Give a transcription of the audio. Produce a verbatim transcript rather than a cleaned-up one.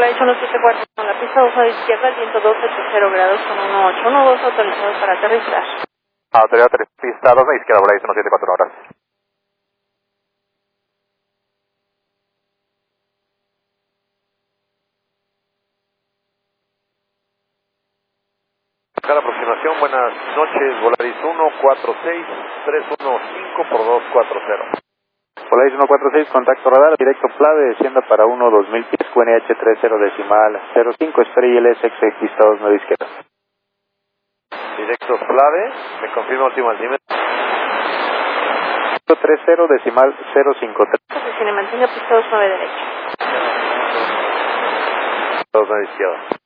Volaris uno siete cuatro con la pista dos a la izquierda, el viento dos ochenta grados con uno ocho uno dos autorizado para aterrizar. Autoridad tres, pista dos a la izquierda, Volaris uno siete cuatro horas. Cada aproximación, buenas noches, Volaris uno cuatro seis tres uno cinco por dos cuatro cero. Volaris uno cuatro seis, contacto radar, directo Plave, descienda para uno dos mil pies, Q N H treinta decimal cero cinco, espera I L S X, pista dos nueve izquierda. Directo Plave, me confirma último altímetro. treinta decimal cero cinco tres. Posicione, mantenga pista dos nueve derecha. dos nueve izquierda.